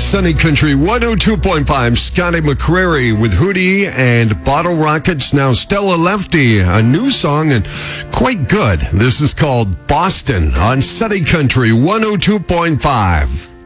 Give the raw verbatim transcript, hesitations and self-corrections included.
Sunny Country one oh two point five. Scotty McCreery with Hootie and Bottle Rockets. Now Stella Lefty, a new song and quite good. This is called Boston on Sunny Country one oh two point five.